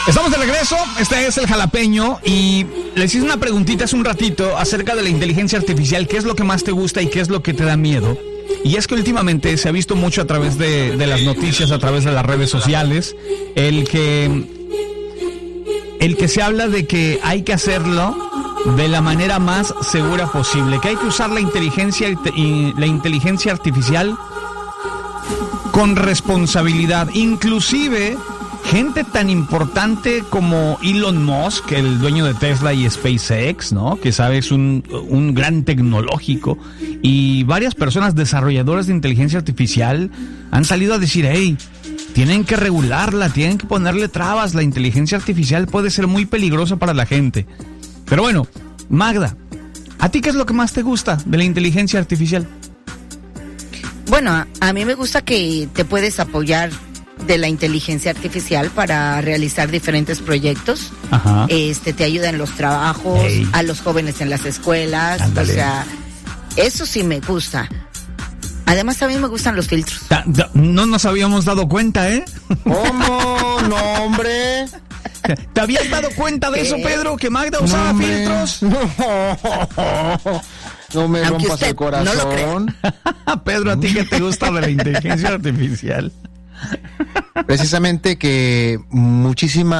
Estamos de regreso, este es el Jalapeño y les hice una preguntita hace un ratito acerca de la inteligencia artificial, qué es lo que más te gusta y qué es lo que te da miedo. Y es que últimamente se ha visto mucho a través de las noticias, a través de las redes sociales, el que se habla de que hay que hacerlo de la manera más segura posible, que hay que usar la inteligencia artificial con responsabilidad, inclusive gente tan importante como Elon Musk, el dueño de Tesla y SpaceX, ¿no? Que sabes, un gran tecnológico, y varias personas desarrolladoras de inteligencia artificial han salido a decir, hey, tienen que regularla, tienen que ponerle trabas, la inteligencia artificial puede ser muy peligrosa para la gente. Pero bueno, Magda, ¿a ti qué es lo que más te gusta de la inteligencia artificial? Bueno, a mí me gusta que te puedes apoyar de la inteligencia artificial para realizar diferentes proyectos. Ajá. Te ayuda en los trabajos, a los jóvenes en las escuelas. Ándale. O sea, eso sí me gusta. Además, a mí me gustan los filtros. No nos habíamos dado cuenta, ¿eh? ¿Cómo? No, hombre. ¿Te habías dado cuenta de eso, Pedro? ¿Que Magda usaba filtros? No me Aunque rompas usted el corazón. no lo cree. Pedro, ¿a ti qué te gusta de la inteligencia artificial? Precisamente que muchísimo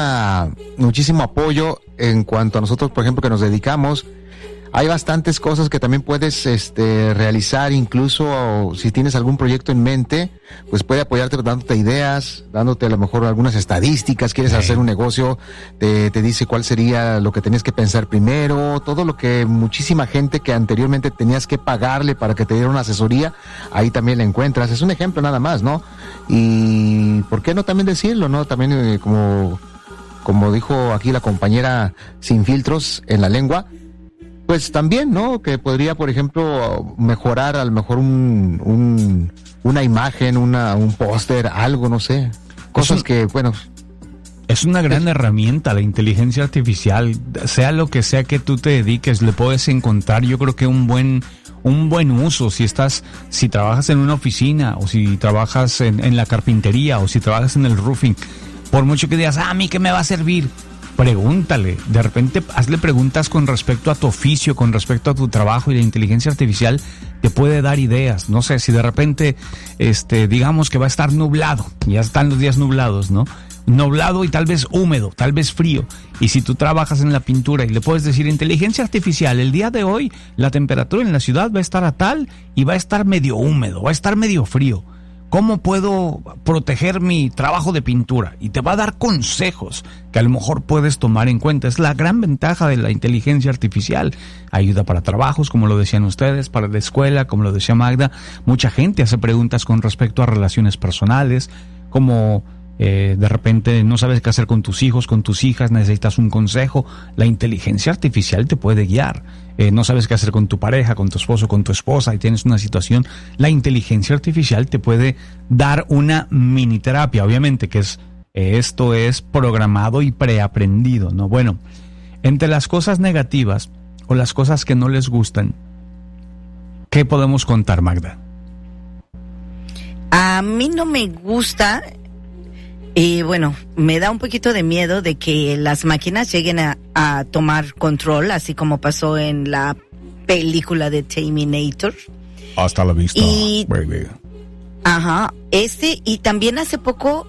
apoyo en cuanto a nosotros, por ejemplo, que nos dedicamos. Hay bastantes cosas que también puedes realizar, incluso si tienes algún proyecto en mente, pues puede apoyarte dándote ideas, dándote a lo mejor algunas estadísticas. Quieres hacer un negocio, te dice cuál sería lo que tenías que pensar primero, todo lo que muchísima gente que anteriormente tenías que pagarle para que te diera una asesoría, ahí también la encuentras. Es un ejemplo nada más, ¿no? Y ¿por qué no también decirlo, no? También como dijo aquí la compañera Sin Filtros en la Lengua, pues también, ¿no? Que podría, por ejemplo, mejorar a lo mejor una imagen, un póster, algo, no sé. Cosas que, bueno... Es una gran herramienta la inteligencia artificial. Sea lo que sea que tú te dediques, le puedes encontrar, yo creo que un buen uso. Si trabajas en una oficina, o si trabajas en la carpintería, o si trabajas en el roofing, por mucho que digas, ¿a mí qué me va a servir? Pregúntale, de repente hazle preguntas con respecto a tu oficio, con respecto a tu trabajo, y la inteligencia artificial te puede dar ideas. No sé, si de repente, digamos que va a estar nublado, ya están los días nublados, ¿no? Nublado y tal vez húmedo, tal vez frío. Y si tú trabajas en la pintura y le puedes decir, inteligencia artificial, el día de hoy la temperatura en la ciudad va a estar a tal y va a estar medio húmedo, va a estar medio frío. ¿Cómo puedo proteger mi trabajo de pintura? Y te va a dar consejos que a lo mejor puedes tomar en cuenta. Es la gran ventaja de la inteligencia artificial. Ayuda para trabajos, como lo decían ustedes, para la escuela, como lo decía Magda. Mucha gente hace preguntas con respecto a relaciones personales, como de repente no sabes qué hacer con tus hijos, con tus hijas, necesitas un consejo. La inteligencia artificial te puede guiar. No sabes qué hacer con tu pareja, con tu esposo, con tu esposa, y tienes una situación. La inteligencia artificial te puede dar una mini terapia, obviamente, que esto es programado y preaprendido, ¿no? Bueno, entre las cosas negativas o las cosas que no les gustan, ¿qué podemos contar, Magda? A mí no me gusta. Bueno, me da un poquito de miedo de que las máquinas lleguen a tomar control, así como pasó en la película de Terminator. Hasta la vista, baby. Ajá, y también hace poco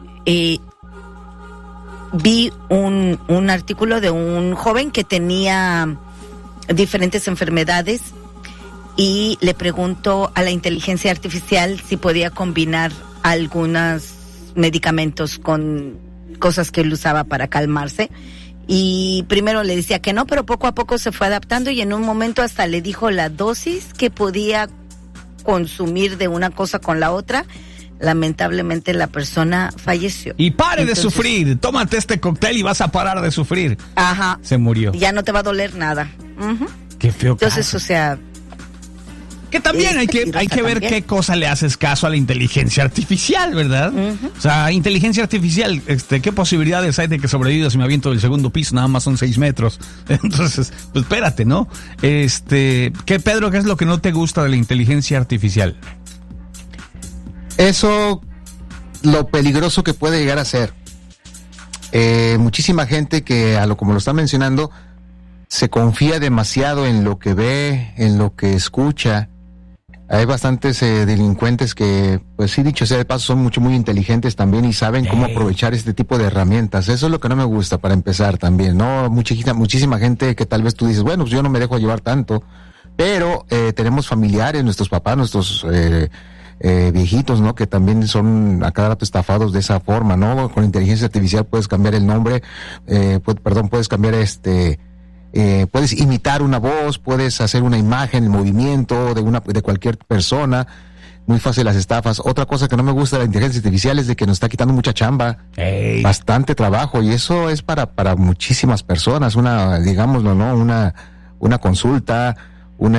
vi un artículo de un joven que tenía diferentes enfermedades y le preguntó a la inteligencia artificial si podía combinar algunos medicamentos con cosas que él usaba para calmarse, y primero le decía que no, pero poco a poco se fue adaptando, y en un momento hasta le dijo la dosis que podía consumir de una cosa con la otra. Lamentablemente la persona falleció. Y pare de sufrir, tómate este cóctel y vas a parar de sufrir. Ajá. Se murió. Ya no te va a doler nada. Uh-huh. Qué feo. Entonces, caso. O sea... Que también hay que ver también. Qué cosa le haces caso a la inteligencia artificial, ¿verdad? Uh-huh. O sea, inteligencia artificial, ¿qué posibilidades hay de que sobreviva si me aviento del segundo piso? Nada más son 6 metros. Entonces, pues espérate, ¿no? Pedro, ¿qué es lo que no te gusta de la inteligencia artificial? Eso, lo peligroso que puede llegar a ser. muchísima gente que, como lo está mencionando, se confía demasiado en lo que ve, en lo que escucha. Hay bastantes delincuentes que, pues sí, dicho sea de paso, son muy inteligentes también y saben cómo aprovechar este tipo de herramientas. Eso es lo que no me gusta para empezar también, ¿no? Muchísima gente que tal vez tú dices, bueno, pues yo no me dejo llevar tanto, pero tenemos familiares, nuestros papás, nuestros viejitos, ¿no? Que también son a cada rato estafados de esa forma, ¿no? Con inteligencia artificial puedes cambiar el nombre, puedes cambiar puedes imitar una voz, puedes hacer una imagen, el movimiento de cualquier persona. Muy fácil las estafas. Otra cosa que no me gusta de la inteligencia artificial es de que nos está quitando mucha chamba, bastante trabajo, y eso es para muchísimas personas. Digámoslo, ¿no? Una consulta, un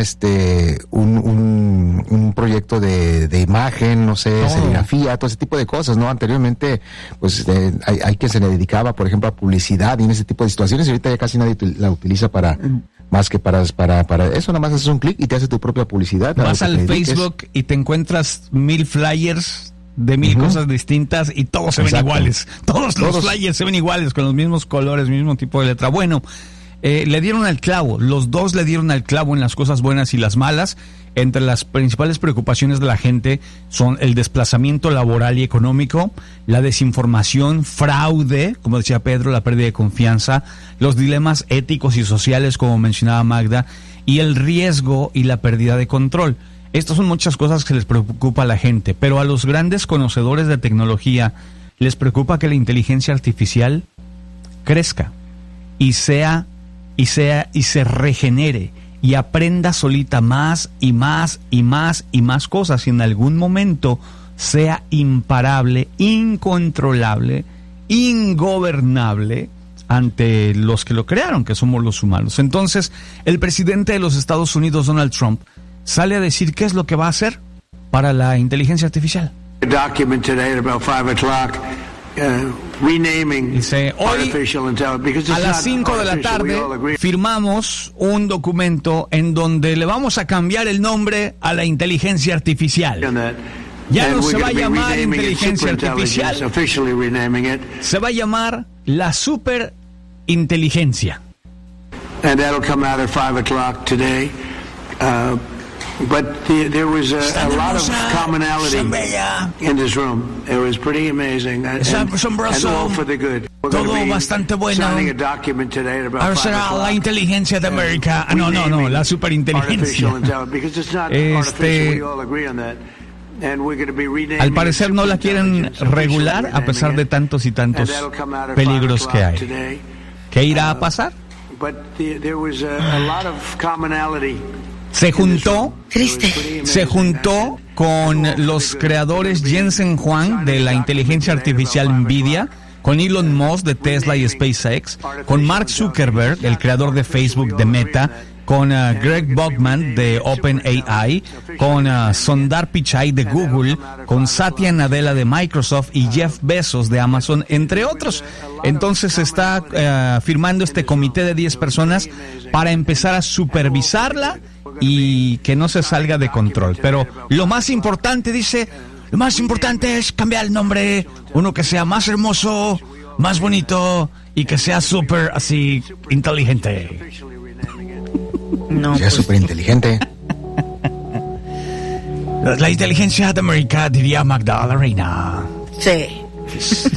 proyecto de imagen, no sé, serigrafía, todo ese tipo de cosas, ¿no? Anteriormente, pues hay quien se le dedicaba, por ejemplo, a publicidad y en ese tipo de situaciones, y ahorita ya casi nadie la utiliza más que para eso. Nada más haces un clic y te hace tu propia publicidad. Vas al Facebook y te encuentras 1000 flyers de 1000 cosas distintas y todos se ven iguales. Todos los flyers se ven iguales, con los mismos colores, mismo tipo de letra. Bueno, le dieron al clavo, los dos le dieron al clavo en las cosas buenas y las malas. Entre las principales preocupaciones de la gente son el desplazamiento laboral y económico, la desinformación, fraude, como decía Pedro, la pérdida de confianza, los dilemas éticos y sociales, como mencionaba Magda, y el riesgo y la pérdida de control. Estas son muchas cosas que les preocupa a la gente, pero a los grandes conocedores de tecnología les preocupa que la inteligencia artificial crezca y se regenere y aprenda solita más y más y más y más cosas, y en algún momento sea imparable, incontrolable, ingobernable ante los que lo crearon, que somos los humanos. Entonces, el presidente de los Estados Unidos, Donald Trump, sale a decir qué es lo que va a hacer para la inteligencia artificial. Dice, hoy a las 5 de la tarde firmamos un documento en donde le vamos a cambiar el nombre a la inteligencia artificial. Ya no se va a llamar inteligencia artificial, se va a llamar la superinteligencia. And that'll come out at 5 o'clock today. But there was a lot of commonality in this room. It was pretty amazing. And all for the good. Todo bastante bueno. Ahora será la inteligencia de América. No, la superinteligencia. Al parecer no la quieren regular a pesar de tantos y tantos peligros que hay. ¿Qué irá a pasar? Se juntó con los creadores Jensen Huang de la inteligencia artificial Nvidia, con Elon Musk de Tesla y SpaceX, con Mark Zuckerberg, el creador de Facebook, de Meta, con Greg Brockman de OpenAI, con Sundar Pichai de Google, con Satya Nadella de Microsoft y Jeff Bezos de Amazon, entre otros. Entonces se está firmando este comité de 10 personas para empezar a supervisarla y que no se salga de control. Pero lo más importante, dice, lo más importante es cambiar el nombre, uno que sea más hermoso, más bonito y que sea súper así inteligente. No, sea súper inteligente. La inteligencia de América, diría Magda la Reina. Sí.